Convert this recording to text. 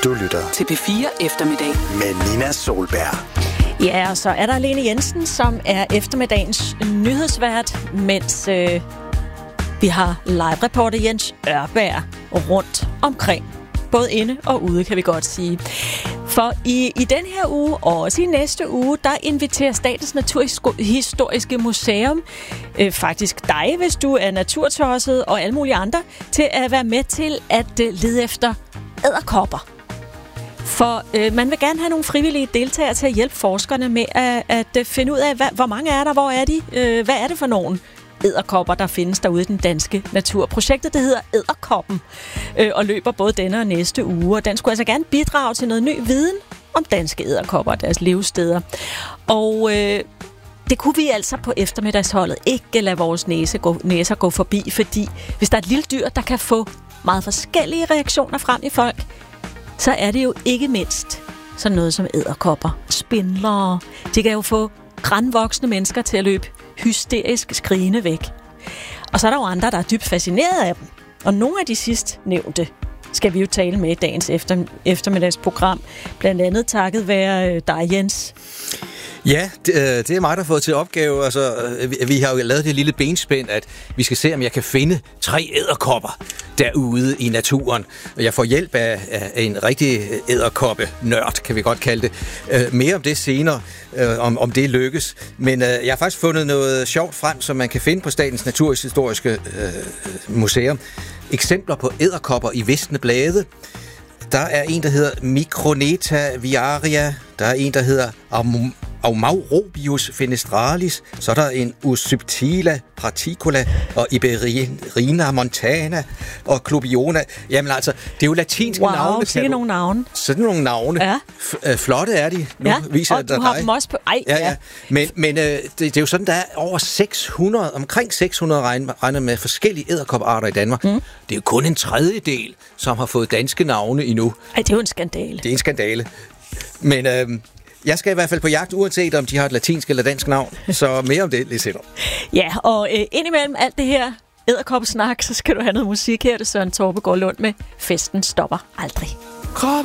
Du lytter til P4 Eftermiddag med Nina Solberg. Ja, og så er der Lene Jensen, som er eftermiddagens nyhedsvært, mens vi har live-reporter Jens Ørberg rundt omkring. Både inde og ude, kan vi godt sige. For i den her uge, og også i næste uge, der inviterer Statens Naturhistoriske Museum faktisk dig, hvis du er naturtosset, og alle mulige andre, til at være med til at lede efter edderkopper. For man vil gerne have nogle frivillige deltagere til at hjælpe forskerne med at finde ud af, hvor mange er der, hvor er de, hvad er det for nogen edderkopper, der findes derude i den danske natur. Projektet, det hedder Edderkoppen, og løber både denne og næste uge, og den skulle altså gerne bidrage til noget ny viden om danske edderkopper og deres levesteder. Og det kunne vi altså på eftermiddagsholdet ikke lade vores næser gå forbi, fordi hvis der er et lille dyr, der kan få meget forskellige reaktioner frem i folk, så er det jo ikke mindst sådan noget som edderkopper, spindlere. De kan jo få granvoksne mennesker til at løbe hysterisk skrigende væk. Og så er der jo andre, der er dybt fascineret af dem. Og nogle af de sidst nævnte skal vi jo tale med i dagens eftermiddagsprogram. Blandt andet takket være dig, Jens. Ja, det er mig, der har fået til opgave. Altså, vi har jo lavet det lille benspænd, at vi skal se, om jeg kan finde 3 edderkopper derude i naturen. Og jeg får hjælp af en rigtig edderkoppe-nørd, kan vi godt kalde det. Mere om det senere, om det lykkes. Men jeg har faktisk fundet noget sjovt frem, som man kan finde på Statens Naturhistoriske Museum. Eksempler på edderkopper i visne blade. Der er en, der hedder Microneta viaria. Der er en, der hedder Aumaurobius fenestralis, så er der en Usubtila praticula og Iberina montana og Clubiona. Jamen altså, det er jo latinske navne. Wow, sikkert nogle navne. Sådan nogle navne. Ja. Flotte er de. Nu viser og du har dem også på... Ja. Men det er jo sådan, der er over 600, omkring 600 regner med forskellige edderkopparter i Danmark. Det er jo kun en tredjedel, som har fået danske navne endnu. Det er jo en skandale. Det er en skandale. Men jeg skal i hvert fald på jagt, uanset om de har et latinsk eller dansk navn. Så mere om det lidt senere. Ja, og indimellem alt det her edderkoppesnak, så skal du have noget musik her. Det er Søren Torpegaard Lund med Festen stopper aldrig.